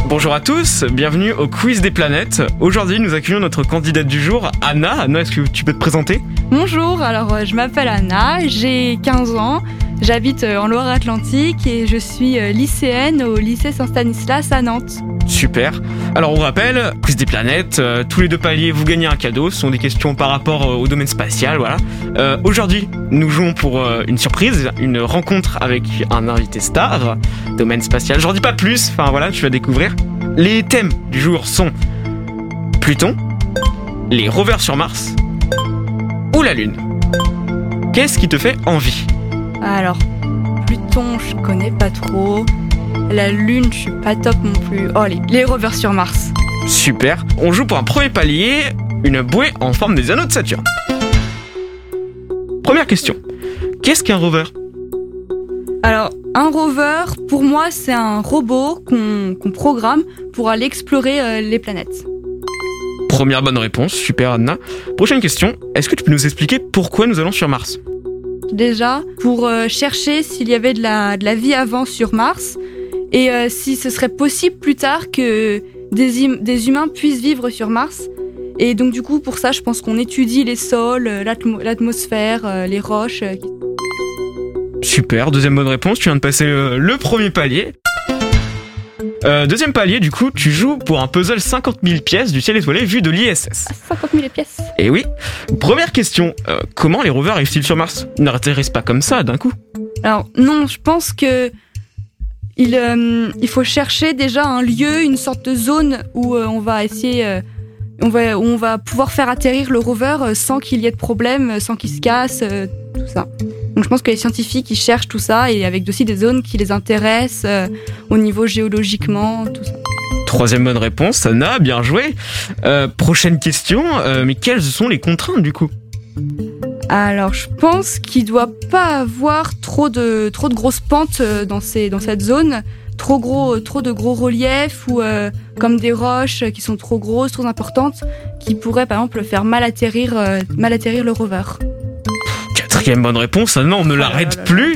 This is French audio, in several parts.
Bonjour à tous, bienvenue au Quiz des planètes. Aujourd'hui, nous accueillons notre candidate du jour, Anna. Anna, est-ce que tu peux te présenter ? Bonjour, alors je m'appelle Anna, j'ai 15 ans, j'habite en Loire-Atlantique et je suis lycéenne au lycée Saint-Stanislas à Nantes. Super. Alors on rappelle, Quiz des planètes, tous les 2 paliers, vous gagnez un cadeau. Ce sont des questions par rapport au domaine spatial, voilà. Aujourd'hui, nous jouons pour une surprise, une rencontre avec un invité star, domaine spatial. J'en dis pas plus, enfin voilà, tu vas découvrir. Les thèmes du jour sont Pluton, les rovers sur Mars ou la Lune. Qu'est-ce qui te fait envie ? Alors, Pluton, je connais pas trop. La Lune, je suis pas top non plus. Oh, les rovers sur Mars. Super. On joue pour un premier palier, une bouée en forme des anneaux de Saturne. Première question. Qu'est-ce qu'un rover ? Alors, un rover, pour moi, c'est un robot qu'on programme pour aller explorer les planètes. Première bonne réponse, super Anna. Prochaine question. Est-ce que tu peux nous expliquer pourquoi nous allons sur Mars ? Déjà, pour chercher s'il y avait de la vie avant sur Mars et si ce serait possible plus tard que des humains puissent vivre sur Mars. Et donc du coup, pour ça, je pense qu'on étudie les sols, l'atmosphère, les roches. Super, deuxième bonne réponse, tu viens de passer le premier palier. Deuxième palier, du coup, tu joues pour un puzzle 50 000 pièces du ciel étoilé vu de l'ISS. 50 000 pièces. Et oui. Première question, comment les rovers arrivent-ils sur Mars ? Ils n'atterrissent pas comme ça d'un coup. Alors non, je pense que il faut chercher déjà un lieu, une sorte de zone où on va essayer, où on va pouvoir faire atterrir le rover sans qu'il y ait de problème, sans qu'il se casse, tout ça. Donc je pense que les scientifiques ils cherchent tout ça et avec aussi des zones qui les intéressent au niveau géologiquement, tout ça. Troisième bonne réponse, Anna, bien joué. Prochaine question, mais quelles sont les contraintes du coup ? Alors je pense qu'il doit pas avoir trop de grosses pentes dans cette zone, trop de gros reliefs ou comme des roches qui sont trop grosses, trop importantes, qui pourraient par exemple faire mal atterrir le rover. Quatrième bonne réponse, Anna, on ne l'arrête plus.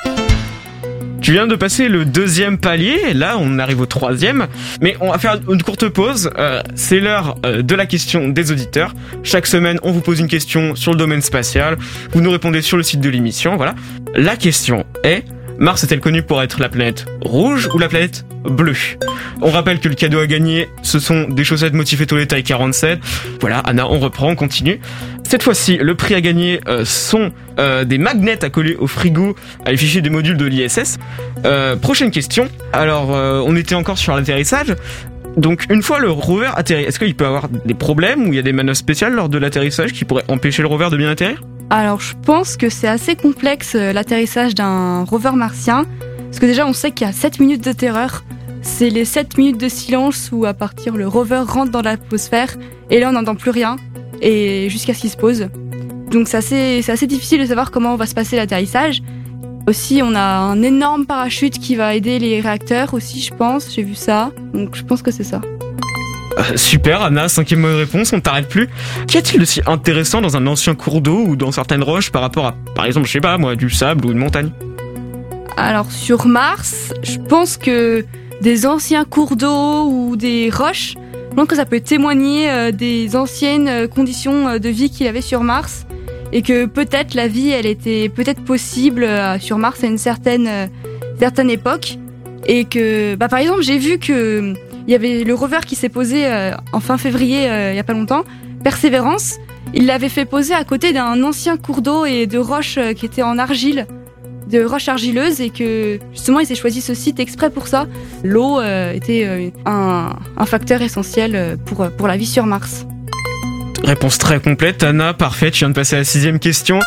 Tu viens de passer le deuxième palier, là on arrive au troisième, mais on va faire une courte pause, c'est l'heure de la question des auditeurs. Chaque semaine on vous pose une question sur le domaine spatial, vous nous répondez sur le site de l'émission, voilà. La question est, Mars est-elle connue pour être la planète rouge ou la planète bleue ? On rappelle que le cadeau à gagner, ce sont des chaussettes motifs étoilés taille 47. Voilà, Anna, on reprend, on continue. Cette fois-ci, le prix à gagner sont des magnets à coller au frigo à l'effigie des modules de l'ISS. Prochaine question. Alors, on était encore sur l'atterrissage. Donc, une fois le rover atterri, est-ce qu'il peut avoir des problèmes ou il y a des manœuvres spéciales lors de l'atterrissage qui pourraient empêcher le rover de bien atterrir ? Alors je pense que c'est assez complexe l'atterrissage d'un rover martien, parce que déjà on sait qu'il y a 7 minutes de terreur. C'est les 7 minutes de silence où à partir le rover rentre dans l'atmosphère et là on n'entend plus rien et jusqu'à ce qu'il se pose. Donc c'est assez difficile de savoir comment va se passer l'atterrissage. Aussi on a un énorme parachute qui va aider les réacteurs aussi, je pense, j'ai vu ça. Donc je pense que c'est ça. Super Anna, 5e bonne réponse, on t'arrête plus. Qu'y a-t-il de si intéressant dans un ancien cours d'eau ou dans certaines roches par rapport à, par exemple, je sais pas moi, du sable ou une montagne ? Alors sur Mars, je pense que des anciens cours d'eau ou des roches, je pense que ça peut témoigner des anciennes conditions de vie qu'il y avait sur Mars et que peut-être la vie elle était peut-être possible sur Mars à une certaine époque et que par exemple j'ai vu que il y avait le rover qui s'est posé en fin février, il y a pas longtemps, Persévérance. Il l'avait fait poser à côté d'un ancien cours d'eau et de roches qui étaient en argile, de roches argileuses, et que justement il s'est choisi ce site exprès pour ça. L'eau était un facteur essentiel pour la vie sur Mars. Réponse très complète, Anna, parfait, tu viens de passer à la 6e question.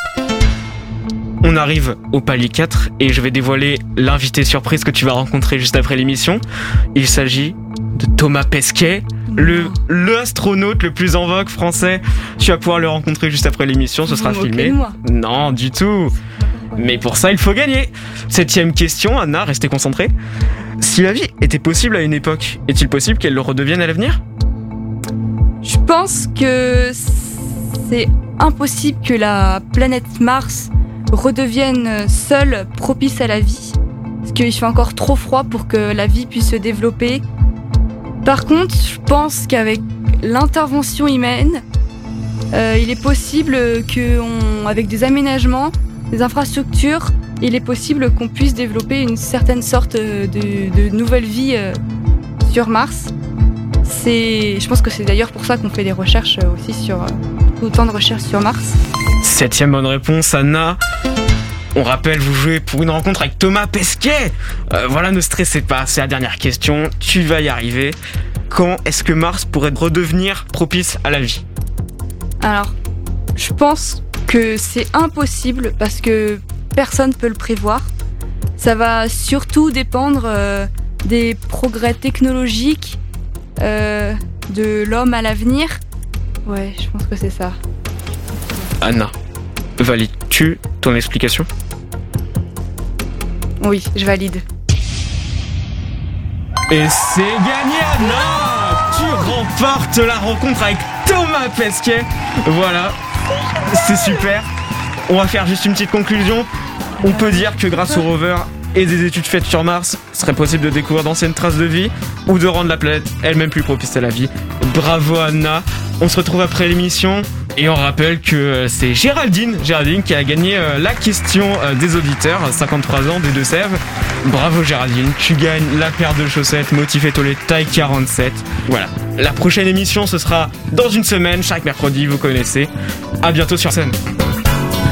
On arrive au palier 4 et je vais dévoiler l'invité surprise que tu vas rencontrer juste après l'émission. Il s'agit de Thomas Pesquet, le astronaute le plus en vogue français. Tu vas pouvoir le rencontrer juste après l'émission, ce sera filmé. Non, du tout. Mais pour ça, il faut gagner. 7e question, Anna, restez concentrée. Si la vie était possible à une époque, est-il possible qu'elle le redevienne à l'avenir ? Je pense que c'est impossible que la planète Mars redevienne seule propice à la vie. Parce qu'il fait encore trop froid pour que la vie puisse se développer. Par contre, je pense qu'avec l'intervention humaine, il est possible avec des aménagements, des infrastructures, il est possible qu'on puisse développer une certaine sorte de nouvelle vie sur Mars. Je pense que c'est d'ailleurs pour ça qu'on fait des recherches aussi autant de recherches sur Mars. 7e bonne réponse, Anna. On rappelle, vous jouez pour une rencontre avec Thomas Pesquet. Voilà, ne stressez pas, c'est la dernière question, tu vas y arriver. Quand est-ce que Mars pourrait redevenir propice à la vie ? Alors, je pense que c'est impossible parce que personne ne peut le prévoir. Ça va surtout dépendre des progrès technologiques de l'homme à l'avenir. Ouais, je pense que c'est ça. Anna, valides-tu ton explication ? Oui, je valide. Et c'est gagné, Anna ! Tu remportes la rencontre avec Thomas Pesquet. Voilà, c'est super. On va faire juste une petite conclusion. On peut dire que grâce au rover et des études faites sur Mars, il serait possible de découvrir d'anciennes traces de vie ou de rendre la planète elle-même plus propice à la vie. Bravo Anna. On se retrouve après l'émission et on rappelle que c'est Géraldine qui a gagné la question des auditeurs, 53 ans des Deux-Sèvres. Bravo Géraldine, tu gagnes la paire de chaussettes Motif étoilé taille 47. Voilà, la prochaine émission ce sera dans une semaine, chaque mercredi, vous connaissez. À bientôt sur scène.